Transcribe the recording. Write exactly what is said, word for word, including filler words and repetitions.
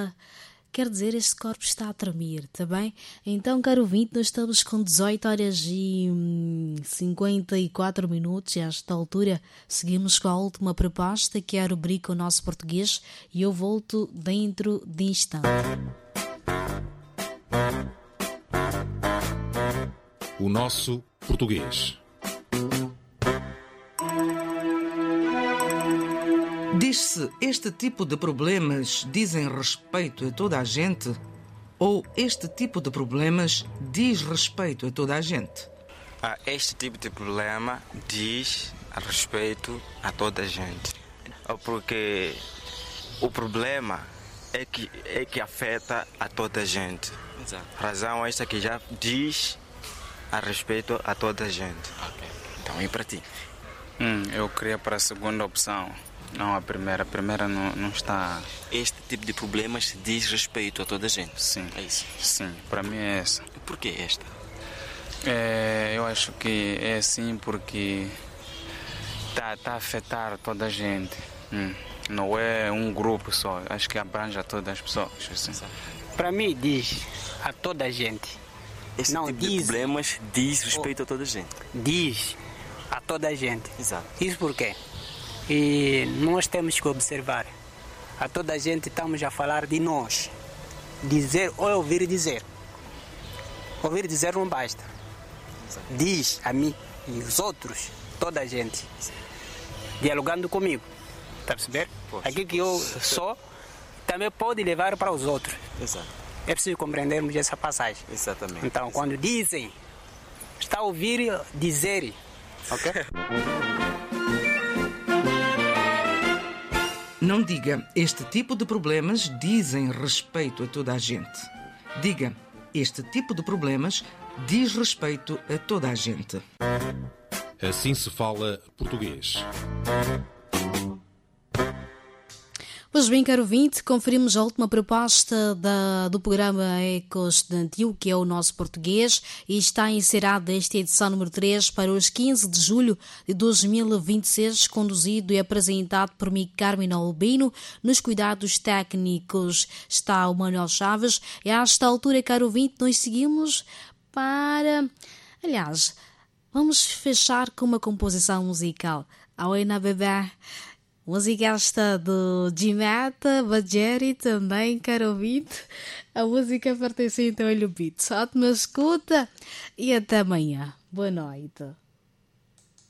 Quer dizer, este corpo está a tremer, tá bem? Então, caro ouvinte, nós estamos com dezoito horas e hum, cinquenta e quatro minutos e a esta altura seguimos com a última proposta, que é a rubrica O Nosso Português, e eu volto dentro de instante. O Nosso Português. Diz-se, este tipo de problemas dizem respeito a toda a gente? Ou este tipo de problemas diz respeito a toda a gente? Ah, este tipo de problema diz a respeito a toda a gente. Porque o problema é que, é que afeta a toda a gente. Exato. Razão esta que já diz a respeito a toda a gente. Ok. Então, e para ti? Hum, eu queria para a segunda opção. Não, a primeira. A primeira não, não está... Este tipo de problemas diz respeito a toda a gente? Sim. É isso? Sim, para mim é essa. E por que esta? É, eu acho que é assim porque está tá a afetar toda a gente. Hum, não é um grupo só. Acho que abrange a todas as pessoas. Assim. Para mim diz a toda a gente. Este não, tipo diz, de problemas diz respeito oh, a toda a gente? Diz a toda a gente. Exato. Isso por quê? E nós temos que observar. A toda a gente estamos a falar de nós. Dizer ou ouvir dizer. Ouvir dizer não basta. Exato. Diz a mim e os outros, toda a gente. Dialogando comigo. Está a perceber? Poxa. Aqui que eu sou, também pode levar para os outros. Exato. É preciso compreendermos essa passagem. Exatamente. Então, Exatamente. quando dizem, está a ouvir dizer. Ok? Não diga, este tipo de problemas dizem respeito a toda a gente. Diga, este tipo de problemas diz respeito a toda a gente. Assim se fala português. Pois bem, caro ouvinte, conferimos a última proposta da, do programa Eco Estudantil, que é o Nosso Português, e está encerrada esta edição número três para os quinze de julho de dois mil e vinte e seis, conduzido e apresentado por mim, Carmen Albino. Nos cuidados técnicos está o Manuel Chaves, e a esta altura, caro ouvinte, nós seguimos para... Aliás, vamos fechar com uma composição musical. Awena Bebé. Música esta do Jimeta, Bajeri também, caro ouvinte. A música pertence então ao Beats. Ótima escuta e até amanhã. Boa noite.